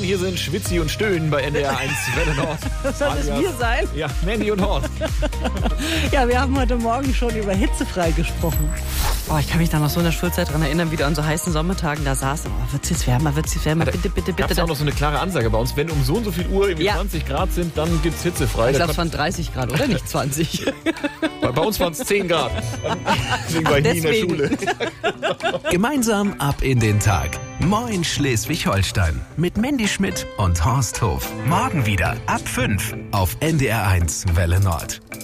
hier sind Schwitzi und Stöhnen bei NDR 1 Welle Nord. Soll es wir sein? Ja, Mandy und Horn. Ja, wir haben heute Morgen schon über hitzefrei gesprochen. Oh, ich kann mich da noch so in der Schulzeit dran erinnern, wie du an so heißen Sommertagen da saß. Oh, wird's jetzt wärmer, bitte, bitte. Gab es auch noch so eine klare Ansage bei uns, wenn um so und so viel Uhr irgendwie 20 Grad sind, dann gibt's hitzefrei. Ich glaube, es waren 30 Grad, oder? Nicht 20. Bei uns waren es 10 Grad. Deswegen war ich nie in der Schule. Gemeinsam ab in den Tag. Moin Schleswig-Holstein. Mit Mandy Schmidt und Horst Hof. Morgen wieder ab 5 auf NDR 1 Welle Nord.